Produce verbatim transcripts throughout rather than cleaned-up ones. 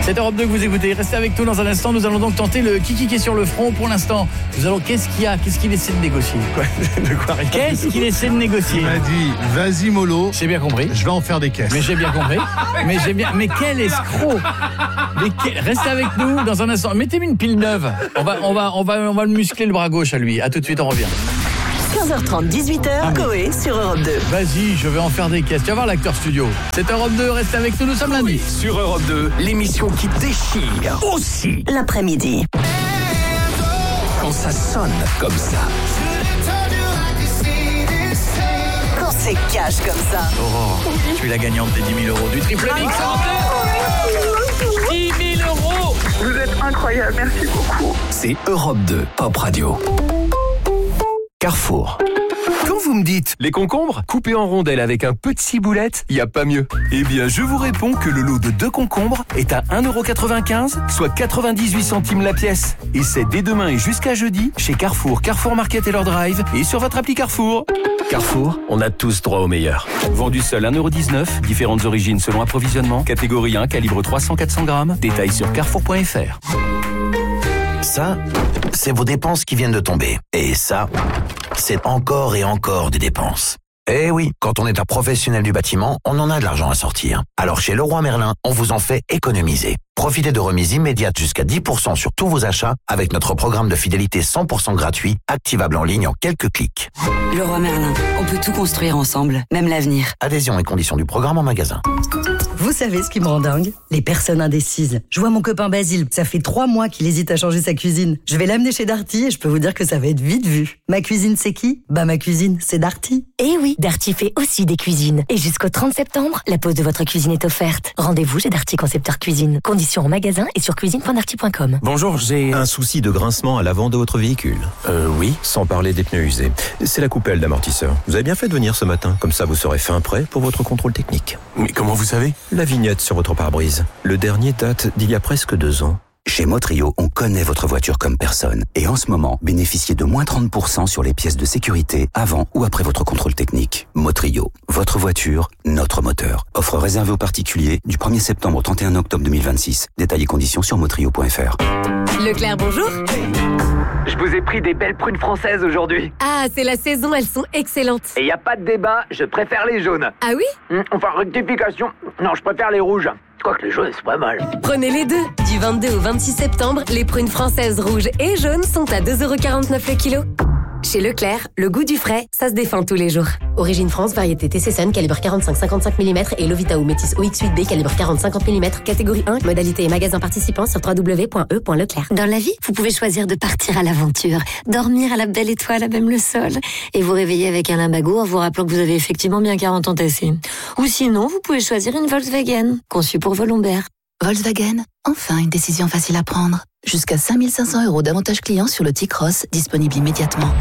C'est Europe deux que vous écoutez. Restez avec nous dans un instant. Nous allons donc tenter le kiki qui est sur le front. Pour l'instant, nous allons. Qu'est-ce qu'il y a? Qu'est-ce qu'il essaie de négocier? Quoi? De quoi? Qu'est-ce qu'il essaie de négocier? Il m'a dit, vas-y mollo. J'ai bien compris. Je vais en faire des caisses. Mais j'ai bien compris. Mais j'ai bien. Mais quel escroc! Mais quel... Restez avec nous dans un instant. Mettez-moi une pile neuve. On va, on va, on va, on va le muscler le bras gauche à lui. À tout de suite, on revient. quinze heures trente, dix-huit heures, ah, Coé sur Europe deux. Vas-y, je vais en faire des caisses. Tu vas voir l'acteur studio. C'est Europe deux, restez avec nous, nous sommes lundi. Sur Europe deux, l'émission qui déchire aussi l'après-midi. Quand ça sonne comme ça. Quand c'est cash comme ça. Aurore, je suis la gagnante des dix mille euros du triple mix. dix mille euros. Vous êtes incroyable, merci beaucoup. C'est Europe deux, Pop Radio. Carrefour. Quand vous me dites les concombres coupés en rondelles avec un peu de ciboulette, il n'y a pas mieux. Eh bien, je vous réponds que le lot de deux concombres est à un euro quatre-vingt-quinze, soit quatre-vingt-dix-huit centimes la pièce. Et c'est dès demain et jusqu'à jeudi chez Carrefour, Carrefour Market et leur drive et sur votre appli Carrefour. Carrefour, on a tous droit au meilleur. Vendu seul un euro dix-neuf, différentes origines selon approvisionnement, catégorie un, calibre trois cents à quatre cents grammes, détails sur carrefour point f r. Ça, c'est vos dépenses qui viennent de tomber. Et ça, c'est encore et encore des dépenses. Eh oui, quand on est un professionnel du bâtiment, on en a de l'argent à sortir. Alors chez Leroy Merlin, on vous en fait économiser. Profitez de remises immédiates jusqu'à dix pour cent sur tous vos achats avec notre programme de fidélité cent pour cent gratuit, activable en ligne en quelques clics. Leroy Merlin, on peut tout construire ensemble, même l'avenir. Adhésion et conditions du programme en magasin. Vous savez ce qui me rend dingue? Les personnes indécises. Je vois mon copain Basile, ça fait trois mois qu'il hésite à changer sa cuisine. Je vais l'amener chez Darty et je peux vous dire que ça va être vite vu. Ma cuisine, c'est qui? Bah ma cuisine, c'est Darty. Eh oui, Darty fait aussi des cuisines. Et jusqu'au trente septembre, la pose de votre cuisine est offerte. Rendez-vous chez Darty Concepteur Cuisine. Conditions en magasin et sur cuisine point darty point com. Bonjour, j'ai un souci de grincement à l'avant de votre véhicule. Euh, oui, sans parler des pneus usés. C'est la coupelle d'amortisseur. Vous avez bien fait de venir ce matin, comme ça vous serez fin prêt pour votre contrôle technique. Mais comment vous savez? La vignette sur votre pare-brise. Le dernier date d'il y a presque deux ans. Chez Motrio, on connaît votre voiture comme personne. Et en ce moment, bénéficiez de moins trente pour cent sur les pièces de sécurité avant ou après votre contrôle technique. Motrio, votre voiture, notre moteur. Offre réservée aux particuliers du premier septembre au trente et un octobre deux mille vingt-six. Détails et conditions sur motrio point f r. Leclerc, bonjour. Je vous ai pris des belles prunes françaises aujourd'hui. Ah, c'est la saison, elles sont excellentes. Et y a pas de débat, je préfère les jaunes. Ah oui? mmh, Enfin, rectification. Non, je préfère les rouges. Quoique les jaunes, c'est pas mal. Prenez les deux. Du vingt-deux au vingt-six septembre, les prunes françaises rouges et jaunes sont à deux euros quarante-neuf le kilo. Chez Leclerc, le goût du frais, ça se défend tous les jours. Origine France, variété T C Sun, calibre quarante-cinq à cinquante-cinq millimètres et Lovita ou Métis O X huit B, calibre quarante à cinquante millimètres, catégorie un, modalité et magasin participant sur w w w point e point leclerc. Dans la vie, vous pouvez choisir de partir à l'aventure, dormir à la belle étoile à même le sol, et vous réveiller avec un limbago en vous rappelant que vous avez effectivement bien quarante ans tassés. Ou sinon, vous pouvez choisir une Volkswagen, conçue pour vos lombaires. Volkswagen, enfin une décision facile à prendre. Jusqu'à cinq mille cinq cents euros d'avantages clients sur le T-Cross, disponible immédiatement.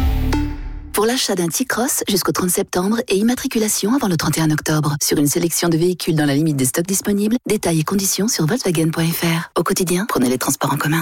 Pour l'achat d'un T-Cross jusqu'au trente septembre et immatriculation avant le trente et un octobre. Sur une sélection de véhicules dans la limite des stocks disponibles, détails et conditions sur volkswagen point f r. Au quotidien, prenez les transports en commun.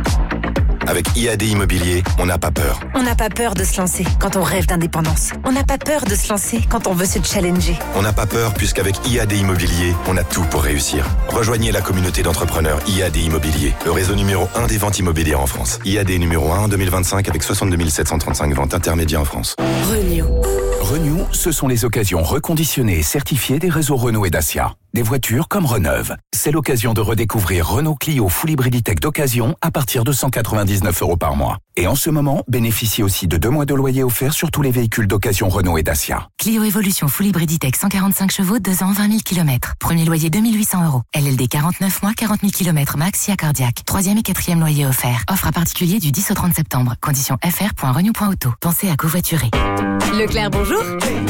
Avec I A D Immobilier, on n'a pas peur. On n'a pas peur de se lancer quand on rêve d'indépendance. On n'a pas peur de se lancer quand on veut se challenger. On n'a pas peur puisqu'avec I A D Immobilier, on a tout pour réussir. Rejoignez la communauté d'entrepreneurs I A D Immobilier, le réseau numéro un des ventes immobilières en France. I A D numéro un en deux mille vingt-cinq avec soixante-deux mille sept cent trente-cinq ventes intermédiaires en France. Renew. Renew, ce sont les occasions reconditionnées et certifiées des réseaux Renault et Dacia. Des voitures comme Reneuve. C'est l'occasion de redécouvrir Renault Clio Full Hybrid Tech d'occasion à partir de cent quatre-vingt-dix-neuf euros par mois. Et en ce moment, bénéficiez aussi de deux mois de loyer offerts sur tous les véhicules d'occasion Renault et Dacia. Clio Evolution Full Hybrid Tech cent quarante-cinq chevaux, deux ans, vingt mille kilomètres. Premier loyer deux mille huit cents euros. L L D quarante-neuf mois, quarante mille kilomètres max, S I A cardiaque. Troisième et quatrième loyer offert. Offre à particulier du dix au trente septembre. Conditions f r point renew point auto. Pensez à covoiturer. Leclerc, bonjour.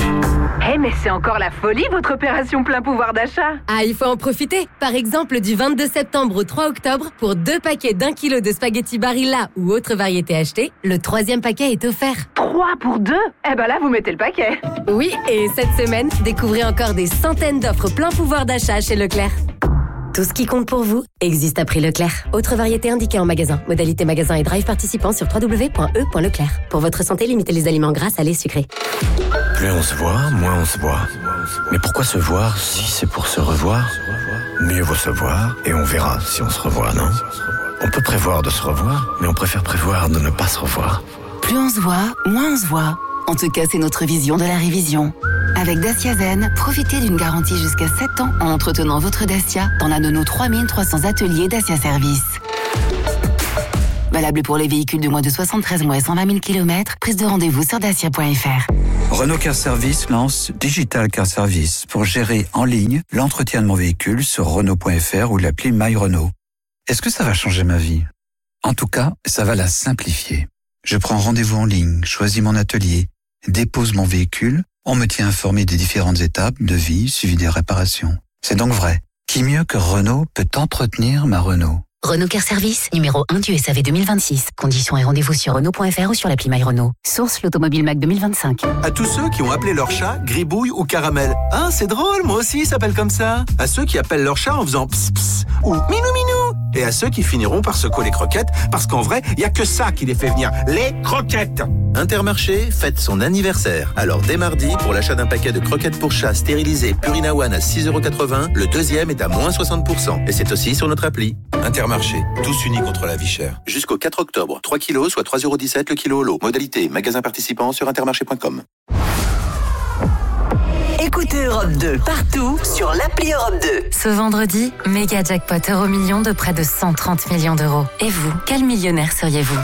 Eh hey, mais c'est encore la folie votre opération plein pouvoir d'achat. Ah, il faut en profiter. Par exemple, du vingt-deux septembre au trois octobre, pour deux paquets d'un kilo de spaghettis Barilla ou autre variété achetée, le troisième paquet est offert. Trois pour deux? Eh ben là, vous mettez le paquet. Oui, et cette semaine, découvrez encore des centaines d'offres plein pouvoir d'achat chez Leclerc. Tout ce qui compte pour vous existe à prix Leclerc. Autre variété indiquée en magasin. Modalité magasin et drive participant sur w w w point e point leclerc. Pour votre santé, limitez les aliments gras, salés, sucrés. Plus on se voit, moins on se voit. Mais pourquoi se voir si c'est pour se revoir? Mieux vaut se voir et on verra si on se revoit, non? On peut prévoir de se revoir, mais on préfère prévoir de ne pas se revoir. Plus on se voit, moins on se voit. En tout cas, c'est notre vision de la révision. Avec Dacia Zen, profitez d'une garantie jusqu'à sept ans en entretenant votre Dacia dans l'un de nos trois mille trois cents ateliers Dacia Service. Valable pour les véhicules de moins de soixante-treize mois et cent vingt mille kilomètres. Prise de rendez-vous sur dacia point f r. Renault Car Service lance Digital Car Service pour gérer en ligne l'entretien de mon véhicule sur Renault point f r ou l'appli My Renault. Est-ce que ça va changer ma vie? En tout cas, ça va la simplifier. Je prends rendez-vous en ligne, choisis mon atelier, dépose mon véhicule, on me tient informé des différentes étapes, devis, suivi des réparations. C'est donc vrai. Qui mieux que Renault peut entretenir ma Renault? Renault Car Service, numéro un du S A V deux mille vingt-six. Conditions et rendez-vous sur Renault point f r ou sur l'appli My Renault. Source l'Automobile Mac deux mille vingt-cinq. À tous ceux qui ont appelé leur chat Gribouille ou Caramel. Ah, c'est drôle, moi aussi, il s'appelle comme ça. À ceux qui appellent leur chat en faisant pss pss ou minou minou. Et à ceux qui finiront par se coller croquettes, parce qu'en vrai, il n'y a que ça qui les fait venir, les croquettes. Intermarché fête son anniversaire. Alors dès mardi, pour l'achat d'un paquet de croquettes pour chat stérilisées Purina One à six euros quatre-vingts, le deuxième est à moins soixante pour cent. Et c'est aussi sur notre appli. Intermarché, tous unis contre la vie chère. Jusqu'au quatre octobre, trois kilos, soit trois euros dix-sept le kilo au lot. Modalité, magasin participant sur intermarché point com. Écoutez Europe deux partout sur l'appli Europe deux. Ce vendredi, méga jackpot euro million de près de cent trente millions d'euros. Et vous, quel millionnaire seriez-vous?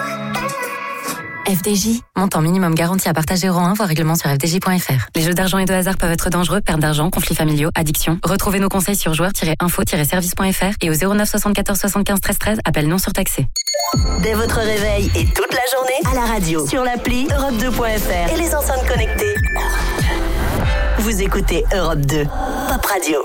F D J, montant minimum garanti à partager euro un, voire règlement sur f d j point f r. Les jeux d'argent et de hasard peuvent être dangereux, perte d'argent, conflits familiaux, addiction. Retrouvez nos conseils sur joueurs tiret info tiret service point f r et au zéro neuf soixante-quatorze soixante-quinze treize treize, appel non surtaxé. Dès votre réveil et toute la journée, à la radio, sur l'appli Europe deux point f r et les enceintes connectées. Vous écoutez Europe deux, Pop Radio.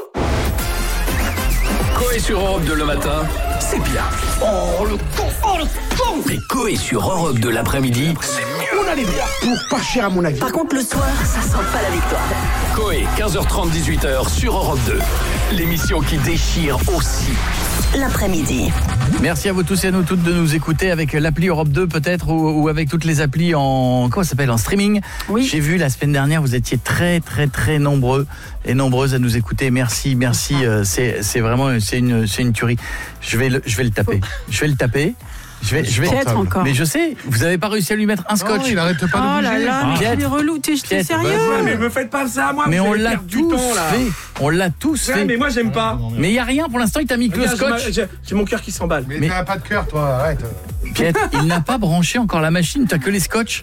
Coé sur Europe deux le matin, c'est bien. Oh le con, oh le con. Mais Coé sur Europe deux l'après-midi, c'est mieux. On a les droits pour pas cher à mon avis. Par contre, le soir, ça sent pas la victoire. Coé, quinze heures trente, dix-huit heures sur Europe deux. L'émission qui déchire aussi. L'après-midi. Merci à vous tous et à nous toutes de nous écouter avec l'appli Europe deux peut-être ou, ou avec toutes les applis en comment ça s'appelle en streaming. Oui. J'ai vu la semaine dernière, vous étiez très très très nombreux et nombreuses à nous écouter. Merci, merci. Euh, c'est c'est vraiment c'est une c'est une tuerie. Je vais le, je vais le taper. Je vais le taper. Je vais, je vais. Piètre encore. Mais je sais, vous avez pas réussi à lui mettre un scotch. Non, il arrête pas de Oh bouger. là là, mais Piètre. tu es relou, t'es t'es Piètre. sérieux? Bah, mais mais me faites pas ça, moi. Mais on l'a tous fait. On l'a tous fait. mais moi j'aime pas. Mais il y a rien pour l'instant, il t'a mis que le scotch. J'ai mon cœur qui s'emballe. Mais, Mais- t'as pas de cœur, toi, arrête. Piètre, il n'a pas branché encore la machine, t'as que les scotch.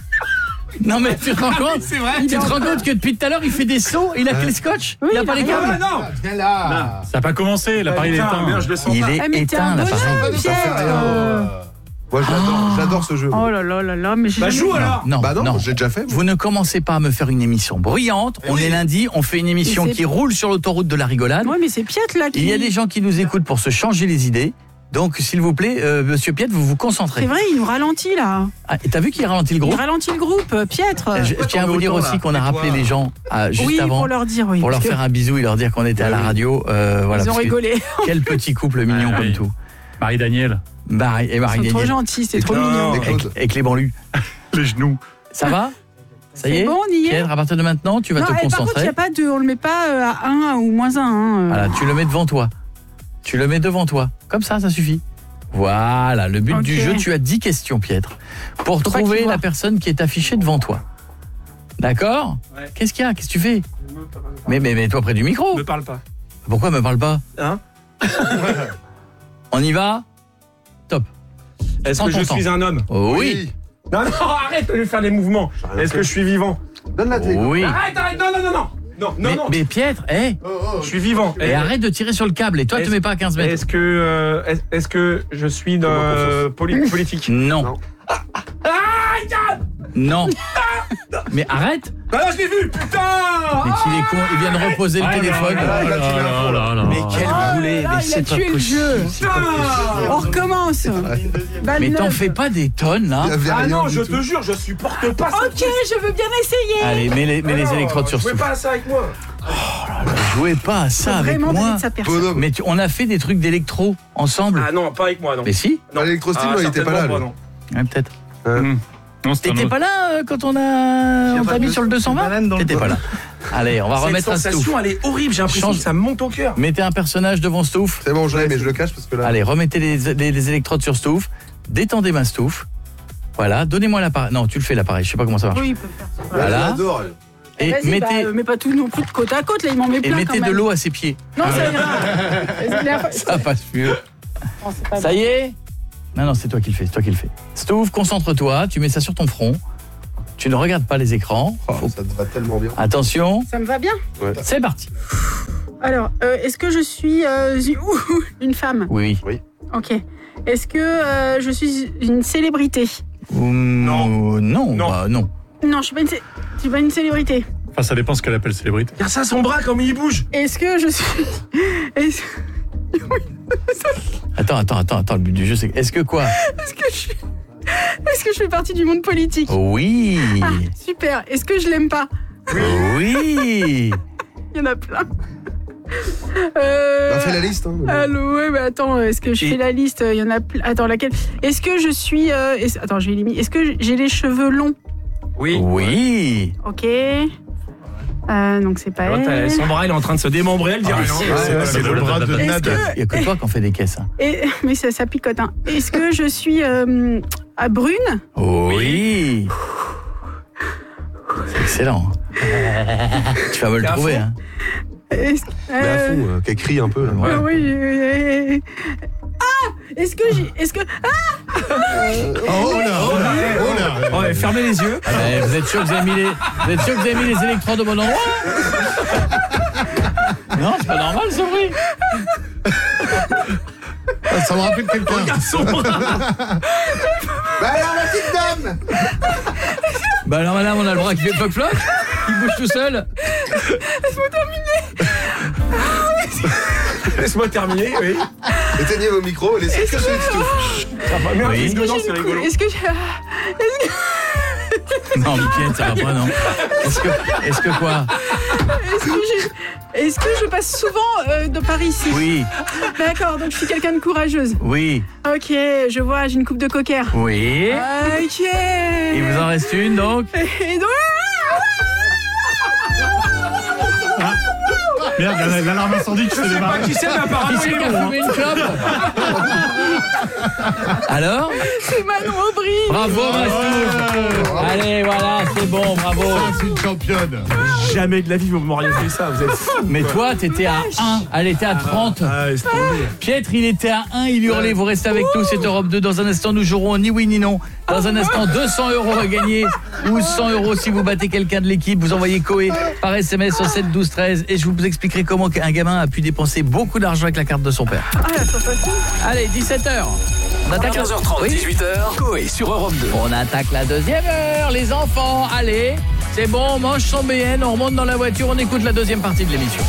Non mais tu te rends compte? C'est vrai. Tu te rends compte que depuis tout à l'heure il fait des sauts, il a que les scotch, il a pas les câbles. non. Viens là. Ça n'a pas commencé, l'appareil est éteint. Merde, je le sens Il pas. est Eh, mais t'es éteint un l'appareil. bonhomme, Ça fait rien. Pierre. Moi, j'adore, j'adore ce jeu. Oh là là là là, mais j'ai Bah jamais- joue alors. Non, Bah non, non. j'ai déjà fait. moi. Vous ne commencez pas à me faire une émission bruyante. On est lundi, on fait une émission Mais c'est- qui roule sur l'autoroute de la rigolade. Ouais, mais c'est Piette là qui. Il y a des gens qui nous écoutent pour se changer les idées. Donc s'il vous plaît, euh, monsieur Piette, vous vous concentrez. C'est vrai, il nous ralentit là. Ah, et t'as vu qu'il ralentit le Il groupe? ralentit le groupe, Piètre. Je, je tiens à vous dire aussi qu'on a rappelé les gens ah, juste Oui, avant pour leur dire, oui. pour leur parce que faire un bisou et leur dire qu'on était à la radio. Euh, voilà, Ils ont parce que rigolé. Quel petit couple mignon Ouais, comme oui. tout. Marie-Daniel, Marie et Ils Marie sont trop Gagnel. gentils, c'est trop Non. mignon. Avec, avec les banlieues. les genoux. Ça va? Ça y C'est est? bon, on y est. Pierre, à partir de maintenant, tu vas Non, te eh, par contre, il concentrer. n'y a pas de. On le met pas euh, à un ou moins un. Hein. Voilà, tu le mets devant toi. Tu le mets devant toi. Comme ça, ça suffit. Voilà, le but Ok. du jeu, tu as dix questions, Pietre, pour Faut pas trouver qu'il la voit. personne qui est affichée devant toi. D'accord? Ouais. Qu'est-ce qu'il y a? Qu'est-ce que tu fais? Mais, mais, mais toi près du micro. Me parle pas. Pourquoi me parle pas? Hein? On y va? Top. Est-ce Prends que ton je temps. suis un homme? Oh, oui. Non, non, arrête de lui faire des mouvements. Est-ce que je suis vivant? Donne la télé. Oui. Arrête, arrête, non, non, non, non. Non, non, Mais, non. mais Pietre, hé, Je suis vivant. et arrête de tirer sur le câble. Et toi, tu Est-ce- mets pas à quinze mètres. Est-ce que, euh, est- est-ce que je suis dans euh, poli- politique? Non. Non. Ah, regarde! Non. Mais arrête. Bah là, je l'ai vu, putain! Mais qu'il est con, il vient de reposer le téléphone. là, là, tu l'info, là. Mais quel Ah, boulet, là, mais il a c'est pas tué le possible. jeu. c'est pas possible. On recommence. Balle Mais t'en neuve. fais pas des tonnes là. Il y avait Ah rien non, du je tout. te jure, je supporte pas ça. Ok, je veux bien essayer. Allez, mets les, mets les Alors, électrodes sur jouez souffle. pas à ça avec moi. Jouez pas à ça Faut avec vraiment donner moi. de sa personne. Bonhomme. Mais tu- on a fait des trucs d'électro ensemble. Ah non, pas avec moi, non. Mais si, Non. L'électrostyle, il était pas là. certainement lui. non. ouais, peut-être. Non, c'est un T'étais autre. pas là euh, quand on a on t'a mis sur le deux cent vingt? T'étais pas là. Allez, on va Cette remettre à sensation, Stouff. elle est horrible, j'ai l'impression Change- que ça me monte au cœur. Mettez un personnage devant Stouff. C'est bon, je l'ai, mais je le cache parce que là. Allez, remettez les, les, les électrodes sur Stouff. Détendez ma Stouff. Voilà, donnez-moi l'appareil. Non, tu le fais l'appareil, je sais pas comment ça marche. Oui, il peut faire ça. Voilà. J'adore. Et Vas-y, mettez, bah, mets pas tout non plus de côte à côte, là, il m'en met et plein mettez quand de même. l'eau à ses pieds. Non, ça ira. Ça passe mieux. Non, c'est pas Ça bon. y est? Non, non, c'est toi qui le fais, c'est toi qui le fais. Stouff, concentre-toi, tu mets ça sur ton front. Tu ne regardes pas les écrans. Oh, ça te va tellement bien. Attention, Ça me va bien. Ouais. c'est parti. Alors, euh, est-ce que je suis euh, une femme? Oui, oui. Ok. Est-ce que euh, je suis une célébrité? Non. Non, Non. bah, non. Non, je suis pas une, cé- je suis pas une célébrité. Enfin, ça dépend ce qu'elle appelle célébrité. Regarde ça, son bras, comme il bouge. Est-ce que je suis... Est-ce Attends, attends, attends, attends, le but du jeu c'est... Est-ce que quoi? est-ce que je suis... Est-ce que je fais partie du monde politique? Oui. Ah, super. Est-ce que je l'aime pas? Oui. Il y en a plein. Euh... Bah, fais la liste. Hein, Allô, ouais, mais attends, est-ce que je Et- fais la liste? Il y en a plein. Attends, laquelle? Est-ce que je suis... euh, est-ce- Attends, j'ai mis. Est-ce que j'ai les cheveux longs? Oui. Oui. Ok. Euh, donc c'est pas Alors, t'as- elle. son bras, il est en train de se démembrer, elle dit rien. c'est- c'est le bras de Est-ce Nadal. que... Il n'y a que toi qui en fais des caisses. hein. Et... Mais ça, ça picote, hein. Est-ce que je suis euh, à brune? Oui. C'est excellent. Tu vas me le T'es à trouver. fond Hein. Est-ce... Mais à euh, fond, euh, qu'elle crie un peu. là. Ouais. euh, oui, euh, Ah! Est-ce que j'ai... Est-ce que... Ah! Oh là, oh là, oh là. Ouais, fermez les yeux. Ah ben, vous êtes sûr que vous avez mis les, vous êtes sûr que vous avez mis les électrodes au bon endroit? Non, c'est pas normal ce bruit. Ah, ça me rappelle quelqu'un. Garçon. Bah alors, la petite dame. Bah alors madame, on a le bras qui fait ploc-ploc, il bouge tout seul. Laisse-moi terminer. Laisse-moi terminer, oui. Éteignez vos micros et laissez que je Stouff. Ça va bien, Oui. oui. Est-ce que dedans, j'ai c'est une cou- rigolo. Est-ce que j'ai... Est-ce que... Non, Mickaël, ça va pas, non. Est-ce que, est-ce que quoi? Est-ce que j'ai... Est-ce que je passe souvent euh, de par ici? Oui, D'accord, donc je suis quelqu'un de courageuse. oui, Ok, je vois, j'ai une coupe de cocker. oui. Ok. Il vous en reste une donc? Et donc... Merde, la- l'alarme incendie qui se Je sais pas démarre. qui c'est, mais apparemment, Qui il c'est est qui a bon. fumé une clope? Alors? C'est Manon Aubry. Bravo, Mastou. Allez, voilà, c'est bon, bravo. C'est une championne. Jamais de la vie, vous m'auriez fait ça, vous êtes fous. Mais toi, t'étais à un, elle était à trente. Ah, laisse tomber. Pietre, il était à un, il hurlait. Vous restez avec nous, c'est Europe deux. Dans un instant, nous jouerons ni oui ni non. Dans un instant, deux cents euros à gagner ou cent euros si vous battez quelqu'un de l'équipe. Vous envoyez Coé par S M S au sept douze treize et je vous expliquerai comment un gamin a pu dépenser beaucoup d'argent avec la carte de son père. Ah, ça facile. Allez, dix-sept heures. On attaque quinze heures trente, Oui. dix-huit heures, Coé sur Europe deux. On attaque la deuxième heure, les enfants. Allez, c'est bon, on mange son B N, on remonte dans la voiture, on écoute la deuxième partie de l'émission.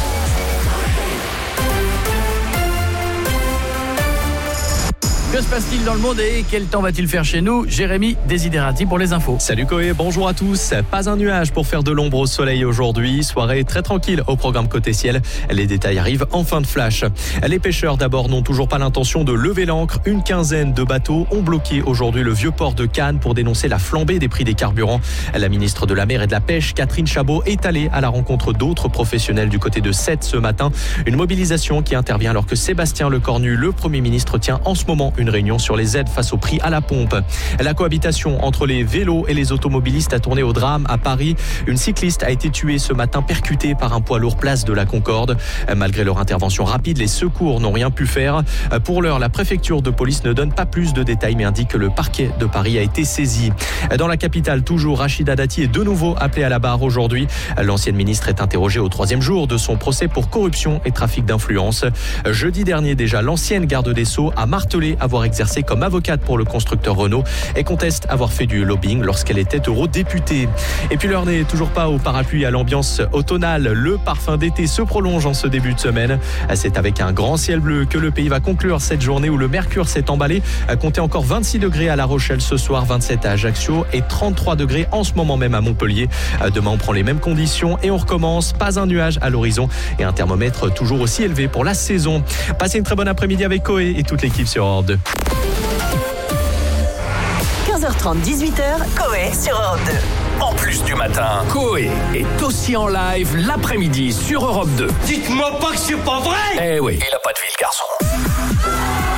Que se passe-t-il dans le monde et quel temps va-t-il faire chez nous? Jérémy Desiderati pour les infos. Salut Coé, bonjour à tous. Pas un nuage pour faire de l'ombre au soleil aujourd'hui. Soirée très tranquille au programme côté ciel. Les détails arrivent en fin de flash. Les pêcheurs d'abord n'ont toujours pas l'intention de lever l'ancre. Une quinzaine de bateaux ont bloqué aujourd'hui le vieux port de Cannes pour dénoncer la flambée des prix des carburants. La ministre de la Mer et de la Pêche, Catherine Chabot, est allée à la rencontre d'autres professionnels du côté de Sète ce matin. Une mobilisation qui intervient alors que Sébastien Lecornu, le Premier ministre, tient en ce moment une réunion sur les aides face au prix à la pompe. La cohabitation entre les vélos et les automobilistes a tourné au drame à Paris. Une cycliste a été tuée ce matin, percutée par un poids lourd place de la Concorde. Malgré leur intervention rapide, les secours n'ont rien pu faire. Pour l'heure, la préfecture de police ne donne pas plus de détails mais indique que le parquet de Paris a été saisi. Dans la capitale, toujours, Rachida Dati est de nouveau appelée à la barre aujourd'hui. L'ancienne ministre est interrogée au troisième jour de son procès pour corruption et trafic d'influence. Jeudi dernier déjà, l'ancienne garde des Sceaux a martelé avoir exercé comme avocate pour le constructeur Renault et conteste avoir fait du lobbying lorsqu'elle était eurodéputée. Et puis l'heure n'est toujours pas au parapluie à l'ambiance automnale. Le parfum d'été se prolonge en ce début de semaine. C'est avec un grand ciel bleu que le pays va conclure cette journée où le mercure s'est emballé. Comptez encore vingt-six degrés à La Rochelle ce soir, vingt-sept à Ajaccio et trente-trois degrés en ce moment même à Montpellier. Demain on prend les mêmes conditions et on recommence. Pas un nuage à l'horizon et un thermomètre toujours aussi élevé pour la saison. Passez une très bonne après-midi avec Coé et toute l'équipe sur Europe deux. quinze heures trente, dix-huit heures, Coé sur Europe deux. en plus du matin. Coé est aussi en live l'après-midi sur Europe deux. Dites-moi pas que c'est pas vrai. Eh oui, il a pas de vie le garçon.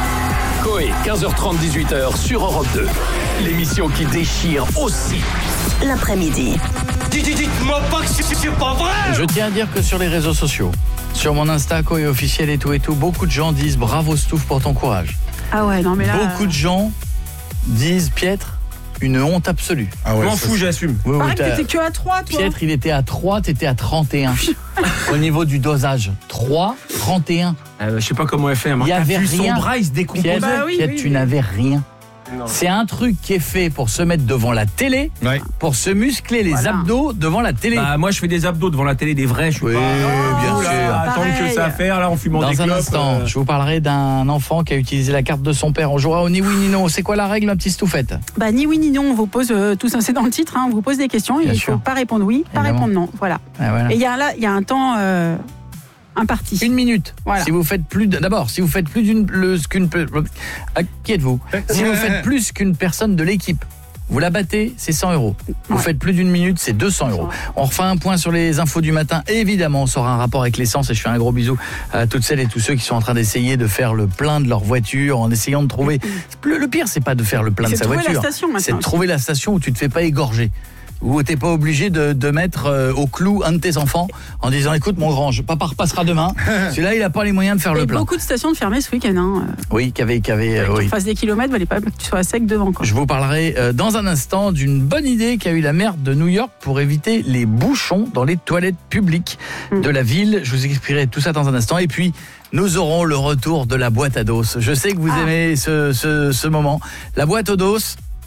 Coé, quinze heures trente, dix-huit heures sur Europe deux. L'émission qui déchire aussi l'après-midi. Dites-moi pas que c'est, c'est pas vrai. Je tiens à dire que sur les réseaux sociaux, sur mon Insta, Coé officiel et tout et tout, beaucoup de gens disent bravo Stouff pour ton courage. Ah ouais, non mais là... Beaucoup de gens disent Pietre, une honte absolue. Ah ouais, je m'en fous, j'assume. Oui, Pareil oui, que t'as- t'étais que à trois, toi. Pietre, il était à trois, t'étais à trente et un. Au niveau du dosage. trois, trente et un. Euh, je sais pas comment elle fait. Il y avait rien. Son bras, il se décomposait. Pietre, Bah oui, Pietre, oui, tu oui. n'avais rien. Non. C'est un truc qui est fait pour se mettre devant la télé, Ouais. pour se muscler les Voilà. abdos devant la télé. Bah, moi, je fais des abdos devant la télé, des vrais. Je suis Oui, pas. bien Oh là, sûr. Attends Pareil. que ça à faire, là, en fumant des Dans un clopes. instant, euh, je vous parlerai d'un enfant qui a utilisé la carte de son père. On jouera au ni oui ni non. C'est quoi la règle, ma petite Stouffette? Bah ni oui ni non, on vous pose euh, tout ça, c'est dans le titre, hein, on vous pose des questions et Bien il sûr. faut pas répondre oui, pas Évidemment. répondre non, voilà. Ah, voilà. Et il y a là, il y a un temps euh, imparti. Une minute. Voilà. Si vous faites plus de- d'abord, si vous faites plus d'une le- qu'une pe- à qui êtes-vous? Si vous faites plus qu'une personne de l'équipe, vous la battez, c'est cent euros. Vous Ouais. faites plus d'une minute, c'est deux cents euros. On refait un point sur les infos du matin. Et évidemment, on sera un rapport avec l'essence et je fais un gros bisou à toutes celles et tous ceux qui sont en train d'essayer de faire le plein de leur voiture en essayant de trouver. Le, le pire, c'est pas de faire le plein C'est de sa de trouver la voiture. station, maintenant. C'est de trouver la station où tu te fais pas égorger. Où t'es pas obligé de, de mettre euh, au clou un de tes enfants en disant écoute mon grand, je- papa repassera demain. Celui-là il a pas les moyens de faire Il y le a plein. beaucoup de stations de fermées ce week-end. Hein. Oui, qui avait, qui avait, euh, Qu'il oui. fasse des kilomètres, valait pas que tu sois à sec devant. Quoi. Je vous parlerai euh, dans un instant d'une bonne idée qu'a eu la maire de New York pour éviter les bouchons dans les toilettes publiques de la ville. Je vous expliquerai tout ça dans un instant. Et puis, nous aurons le retour de la boîte à dos. Je sais que vous aimez ce, ce, ce moment. La boîte aux dos,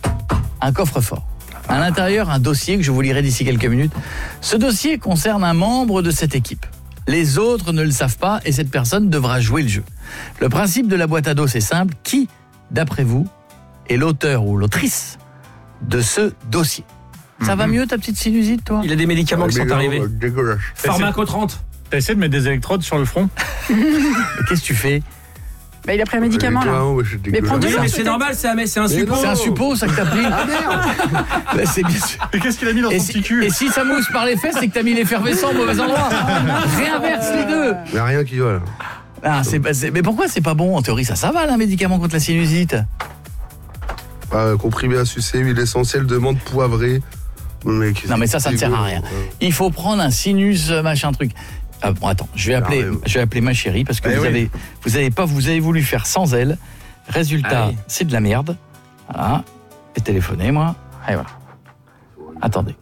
un coffre-fort. À l'intérieur, un dossier que je vous lirai d'ici quelques minutes. Ce dossier concerne un membre de cette équipe. Les autres ne le savent pas et cette personne devra jouer le jeu. Le principe de la boîte à dos est simple. Qui, d'après vous, est l'auteur ou l'autrice de ce dossier? Ça va mieux ta petite sinusite, toi? Il a des médicaments qui sont arrivés. Dégueulasse. Pharmaco trente. T'as essayé de mettre des électrodes sur le front? Qu'est-ce que tu fais? Bah, il a pris un médicament là. Ouais, c'est Mais prends dégueulasse. deux Oui, mais heures, c'est peut-être. normal, c'est un, c'est un Mais suppôt. non. C'est un suppôt, ça que t'as pris? Ah merde. Bah, c'est bien sûr. Mais qu'est-ce qu'il a mis dans Et son si, petit cul? et si ça mousse par les fesses, c'est que t'as mis l'effervescent au mauvais endroit. Réinverse les deux. Mais rien qui va là. Ah, c'est pas, c'est- mais pourquoi c'est pas bon? En théorie, ça, ça va, un médicament contre la sinusite. Ah, comprimé à sucer, huile essentielle de menthe poivrée. Mec, Non, mais ça, ça ne c'est sert à dégueu. rien. Il faut prendre un sinus, euh, machin truc. Ah, bon, attends, je vais appeler, Ah, ouais. je vais appeler ma chérie parce que Eh vous oui. avez, vous avez pas, vous avez voulu faire sans elle. Résultat, Allez. c'est de la merde. Voilà. Et téléphoner, moi. Et voilà. Attendez.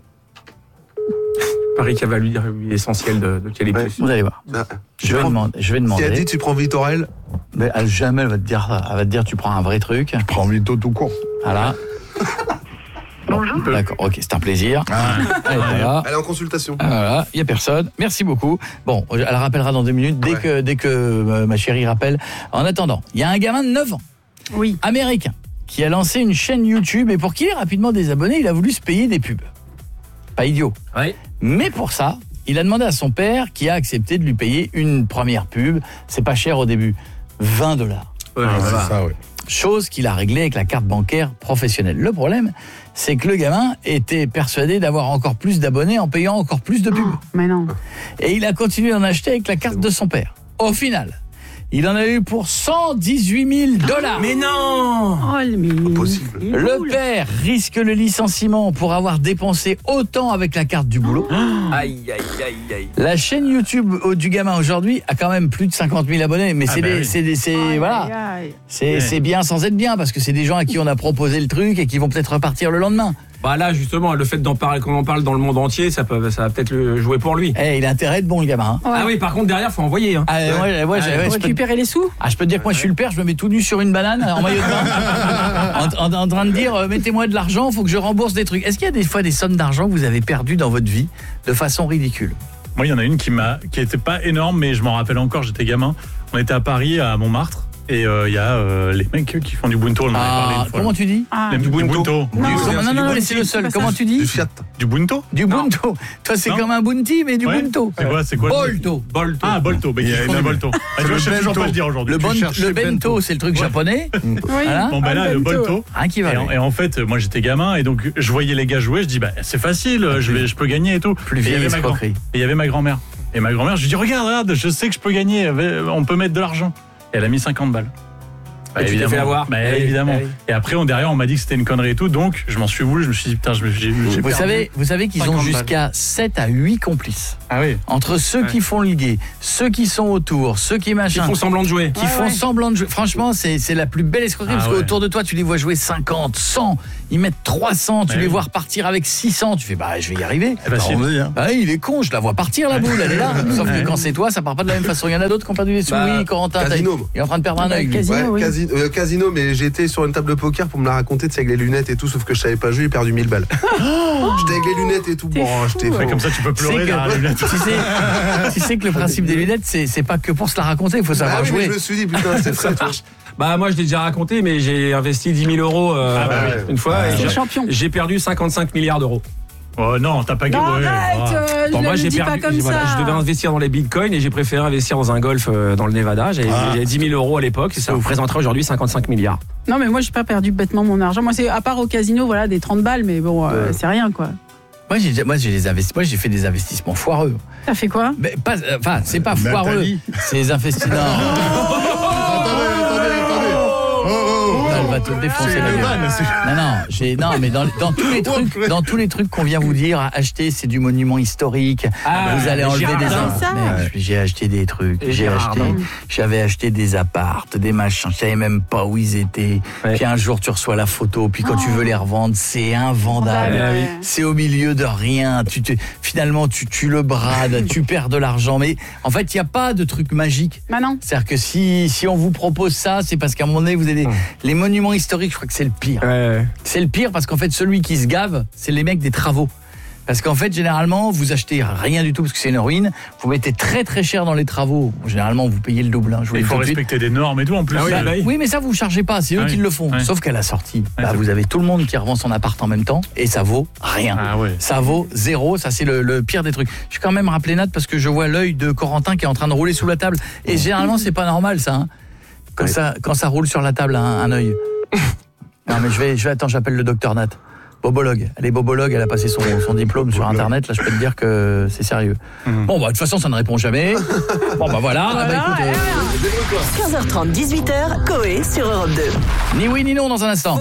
Paris qui va lui dire l'essentiel de, de quel est plus. Vous allez voir. Ah, Je vais prends- demander. Je vais Si demander. elle dit tu prends Vitorel, Mais elle, jamais elle va te dire ça. Elle va te dire tu prends un vrai truc. prends Vito tout court. Voilà. Bonjour. D'accord, ok, c'est un plaisir. Allez, voilà. Elle est en consultation. Ah, voilà, il n'y a personne. Merci beaucoup. Bon, elle rappellera dans deux minutes, dès Ouais. que, dès que euh, ma chérie rappelle. En attendant, il y a un gamin de neuf ans, Oui. américain, qui a lancé une chaîne YouTube et pour qu'il ait rapidement des abonnés, il a voulu se payer des pubs. Pas idiot. Ouais. Mais pour ça, il a demandé à son père, qui a accepté de lui payer une première pub. C'est pas cher au début. vingt dollars. Ouais, Ah, voilà. c'est ça, ouais. Chose qu'il a réglée avec la carte bancaire professionnelle. Le problème, c'est que le gamin était persuadé d'avoir encore plus d'abonnés en payant encore plus de pubs. Mais non. Et il a continué d'en acheter avec la carte de son père. Au final, il en a eu pour cent dix-huit mille dollars. Mais non. Oh, mais... Impossible. il est Le où, là père risque le licenciement pour avoir dépensé autant avec la carte du boulot. Aïe, aïe, aïe, aïe. La chaîne YouTube du gamin aujourd'hui a quand même plus de cinquante mille abonnés, mais Ah c'est bah des, oui. c'est des- c'est- Aïe, voilà, aïe, aïe. c'est Ouais. c'est bien sans être bien parce que c'est des gens à qui on a proposé le truc et qui vont peut-être repartir le lendemain. Bah là, justement, le fait d'en parler, qu'on en parle dans le monde entier, ça, peut, ça va peut-être le jouer pour lui. Eh, il a intérêt de bon le gamin. hein. Ouais. Ah oui, par contre, derrière, faut envoyer. Hein. Ah, ouais, ouais, ouais, j'ai- ouais, Pour je peux- récupérer les sous. Ah, je peux te dire que moi je suis le père, je me mets tout nu sur une banane en maillot de bain en, en- en train de dire euh, mettez-moi de l'argent, faut que je rembourse des trucs. Est-ce qu'il y a des fois des sommes d'argent que vous avez perdues dans votre vie de façon ridicule? Moi, il y en a une qui m'a, qui était pas énorme, mais je m'en rappelle encore, j'étais gamin. On était à Paris, à Montmartre, Et il euh, y a euh, les mecs qui font du bunto. On en a Ah, parlé une fois. comment tu dis ah, Du bunto. bunto. Non, non, non, non, c'est le seul. Comment tu dis? Du fiat. Du bunto. Du bunto. Toi, c'est comme un bounty, mais du ouais. bunto. C'est quoi, c'est quoi? Bolto. Bolto. Ah, bolto. Mais qui font du bolto. Je ne sais toujours pas le dire aujourd'hui. Le, bon, le bento, c'est le truc japonais. Oui. Voilà. Bon, ben là, le bolto. Un qui va. Et en fait, moi, j'étais gamin et donc je voyais les gars jouer. Je dis, bah, c'est facile, je vais, je peux gagner et tout. Plus vieille escroquerie. Et il y avait ma grand-mère. Et ma grand-mère, je lui dis, regarde, regarde, je sais que je peux gagner. On peut mettre de l'argent. Et elle a mis cinquante balles. Bah, et tu t'es fait avoir. Bah, oui, évidemment. Oui. Et après, on, derrière, on m'a dit que c'était une connerie et tout, donc je m'en suis voulu. Je me suis dit, putain, j'ai Vous perdu. savez, vous savez qu'ils ont jusqu'à sept à huit complices. Ah oui. Entre ceux ouais. qui font le guet, ceux qui sont autour, ceux qui machin. Qui font semblant de jouer. Qui ouais, font ouais. semblant de jouer. Franchement, c'est, c'est la plus belle escroquerie, ah, parce ouais. qu'autour de toi, tu les vois jouer cinquante, cent, ils mettent trois cents, tu ouais, les oui. vois repartir avec six cents, tu fais, bah, je vais y arriver. Eh bah, bah, envie, hein. Bah, il est con, je la vois partir, la boule, elle est là. Sauf que quand c'est toi, ça part pas de la même façon. Il y en a d'autres qui ont perdu des sous. Oui, Corentin, il est en train de perdre un œil. Casino, mais j'ai été sur une table de poker pour me la raconter, tu sais, avec les lunettes et tout, sauf que je savais pas jouer, j'ai perdu mille balles. J'étais avec les lunettes et tout. Bon, j'étais fou. Comme ça, tu peux pleurer derrière les lunettes. Tu sais, tu sais que le principe des lunettes, c'est, c'est pas que pour se la raconter, il faut savoir ah oui, jouer. Je me suis dit, putain, c'est ça, ça marche. Bah moi je l'ai déjà raconté, mais j'ai investi dix mille euros euh, ah bah ouais. une fois. Ah, et c'est j'ai, champion. J'ai perdu cinquante-cinq milliards d'euros. Oh non, t'as pas gagné. Non, arrête, euh, bon, je moi, ne j'ai dis perdu, pas comme voilà, ça. Je devais investir dans les bitcoins et j'ai préféré investir dans un golf euh, dans le Nevada. J'ai, ah. j'ai dix mille euros à l'époque et ça vous présenterait aujourd'hui cinquante-cinq milliards. Non, mais moi, j'ai pas perdu bêtement mon argent. Moi, c'est à part au casino, voilà, des trente balles, mais bon, euh, c'est rien, quoi. Moi, j'ai, moi, j'ai des investissements. Moi, j'ai fait des investissements foireux. T'as fait quoi? Mais pas, enfin, c'est pas foireux. Nathalie. C'est des investissements. Va te défoncer la gueule. Non, non, j'ai, non, mais dans, dans tous les trucs, dans tous les trucs qu'on vient vous dire, acheter, c'est du monument historique. Ah, vous allez enlever des arbres. J'ai acheté des trucs. J'ai acheté, j'avais acheté des appartes, des machins. Je savais même pas où ils étaient. Ouais. Puis un jour, tu reçois la photo. Puis quand oh. tu veux les revendre, c'est invendable. Ouais. C'est au milieu de rien. Tu te, finalement, tu tues le brade, tu perds de l'argent. Mais en fait, il y a pas de truc magique. Bah non. C'est-à-dire que si, si on vous propose ça, c'est parce qu'à un moment donné, vous avez des, les monuments historique, je crois que c'est le pire. Ouais, ouais. C'est le pire parce qu'en fait, celui qui se gave, c'est les mecs des travaux. Parce qu'en fait, généralement, vous achetez rien du tout parce que c'est une ruine. Vous mettez très très cher dans les travaux. Généralement, vous payez le double. Hein, je il faut respecter des normes et tout en plus. Ah oui, bah, oui, mais ça, vous ne chargez pas. C'est eux ah oui. qui le font. Ouais. Sauf qu'à la sortie, ouais, bah, vous avez tout le monde qui revend son appart en même temps et ça vaut rien. Ah ouais. Ça vaut zéro. Ça, c'est le, le pire des trucs. Je suis quand même rappelé Nat parce que je vois l'œil de Corentin qui est en train de rouler sous la table. Et généralement, c'est pas normal ça. Hein. Quand, ouais. ça quand ça roule sur la table, un, un œil. Non mais je vais, je vais attends, j'appelle le docteur Nat. Bobologue, elle est bobologue, elle a passé son, son diplôme sur internet, là je peux te dire que c'est sérieux. Mmh. Bon bah de toute façon ça ne répond jamais. Bon bah voilà, voilà bah, écoute, euh... quinze heures trente, dix-huit heures, Coé sur Europe deux. Ni oui ni non dans un instant.